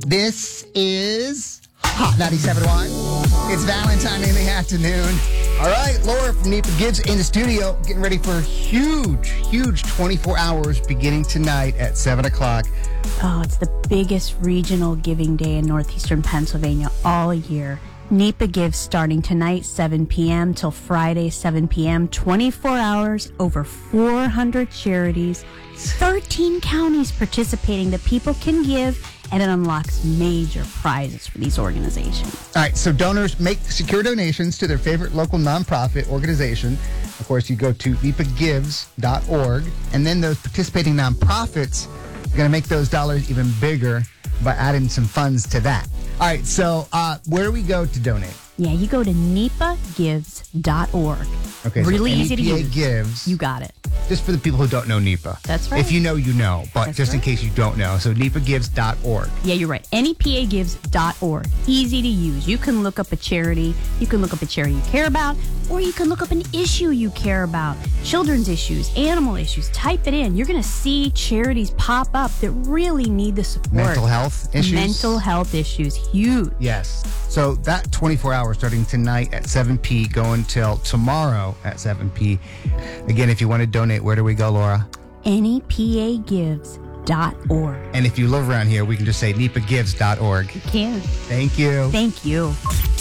This is Hot 97.1. It's Valentine in the afternoon. All right, Laura from NEPA Gives in the studio, getting ready for a huge 24 hours beginning tonight at 7 o'clock. Oh, it's the biggest regional giving day in northeastern Pennsylvania all year. NEPA Gives starting tonight, 7 p.m. till Friday, 7 p.m. 24 hours, over 400 charities, 13 counties participating that people can give, and it unlocks major prizes for these organizations. All right, so donors make secure donations to their favorite local nonprofit organization. Of course, you go to nepagives.org, and then those participating nonprofits are going to make those dollars even bigger by adding some funds to that. All right, so where do we go to donate? Yeah, you go to nepagives.org. Okay, really so easy to use. Gives. You got it. Just for the people who don't know NEPA. That's right. If you know, you know. But That's just in right. case you don't know. So nepagives.org. Yeah, you're right. NEPAgives.org. Easy to use. You can look up a charity. You can look up a charity you care about, or you can look up an issue you care about. Children's issues, animal issues. Type it in. You're going to see charities pop up that really need the support. Mental health issues. Mental health issues. Huge. Yes. So that 24 hours starting tonight at 7 p. going till tomorrow at 7 p. Again, if you want to donate, where do we go, Laura? NEPAgives.org. And if you live around here, we can just say nepagives.org. You can. Thank you. Thank you.